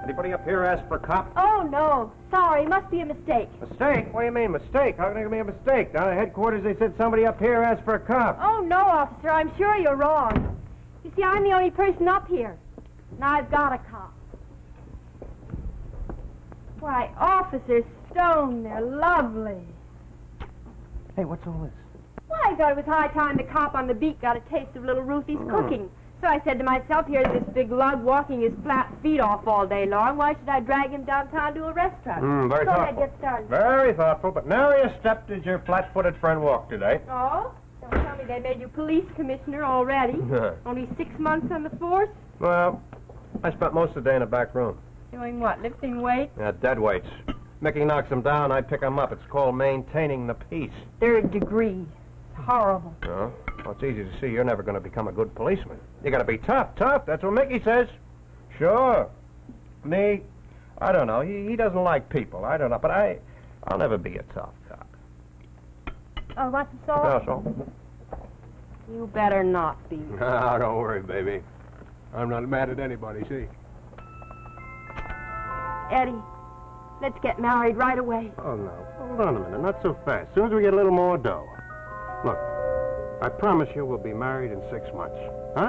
Anybody up here ask for a cop? Oh, no. Sorry, must be a mistake. Mistake? What do you mean, mistake? How can there be a mistake? Down at headquarters, they said somebody up here asked for a cop. Oh, no, officer, I'm sure you're wrong. You see, I'm the only person up here, and I've got a cop. Why, Officer Stone, they're lovely. Hey, what's all this? Well, I thought it was high time the cop on the beat got a taste of little Ruthie's cooking. So I said to myself, here's this big lug walking his flat feet off all day long. Why should I drag him downtown to a restaurant? Very Go ahead, thoughtful. get started. Very thoughtful, but nary a step did your flat-footed friend walk today. Oh? Don't tell me they made you police commissioner already. Only 6 months on the force? Well, I spent most of the day in the back room. Doing what, lifting weights? Yeah, dead weights. Mickey knocks them down, I pick them up. It's called maintaining the peace. 3rd degree. It's horrible. No? Well, it's easy to see you're never going to become a good policeman. You got to be tough, tough. That's what Mickey says. Sure. Me, I don't know. He doesn't like people. I don't know. But I'll never be a tough cop. Oh, what's the salt? No, so? You better not be. No, don't worry, baby. I'm not mad at anybody, see? Eddie, let's get married right away. Oh, no. Hold on a minute. Not so fast. As soon as we get a little more dough. Look, I promise you we'll be married in 6 months. Huh?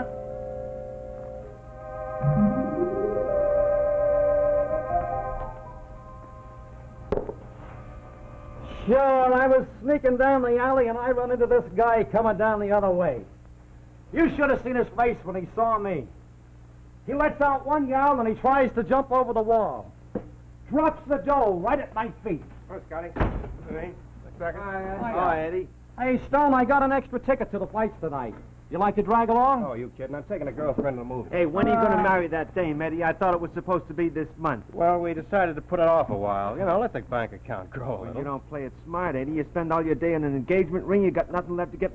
Sure, I was sneaking down the alley and I run into this guy coming down the other way. You should have seen his face when he saw me. He lets out one yowl and he tries to jump over the wall. Drops the dough right at my feet. Oh, Scotty. Hey, second. Hi, Eddie. Hey, Stone, I got an extra ticket to the fights tonight. You like to drag along? Oh, you kidding? I'm taking a girlfriend to the movie. Hey, when are you going to marry that dame, Eddie? I thought it was supposed to be this month. Well, we decided to put it off a while. You know, let the bank account grow a Well, little. you don't play it smart, Eddie. You spend all your day on an engagement ring, you got nothing left to get